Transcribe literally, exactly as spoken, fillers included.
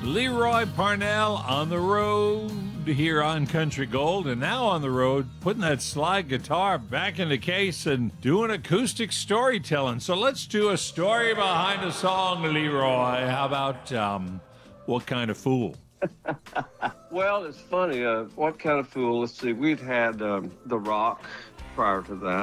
Leroy Parnell on the road here on Country Gold, and now on the road putting that slide guitar back in the case and doing acoustic storytelling. So let's do a story behind a song, Leroy. How about um, What Kind of Fool? Well, it's funny. Uh, what kind of fool? Let's see. We'd had um, The Rock prior to that.